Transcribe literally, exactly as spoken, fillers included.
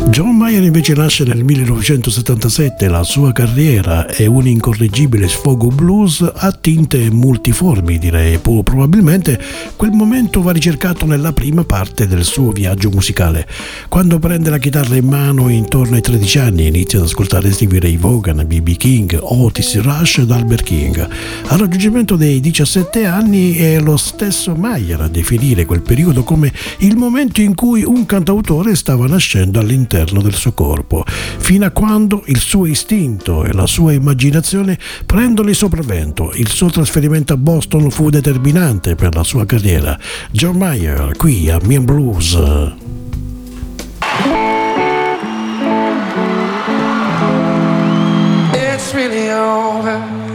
John Mayer invece nasce nel millenovecentosettantasette. La sua carriera è un incorreggibile sfogo blues a tinte multiformi, direi. Probabilmente quel momento va ricercato nella prima parte del suo viaggio musicale, quando prende la chitarra in mano intorno ai tredici anni e inizia ad ascoltare Stevie Ray Vaughan, B B King, Otis Rush ed Albert King. Al raggiungimento dei diciassette anni è lo stesso Mayer a definire quel periodo come il momento in cui un cantautore stava nascendo all'interno del suo corpo, fino a quando il suo istinto e la sua immaginazione prendono il sopravvento. Il suo trasferimento a Boston fu determinante per la sua carriera. John Mayer qui a Mean Blues. It's really over.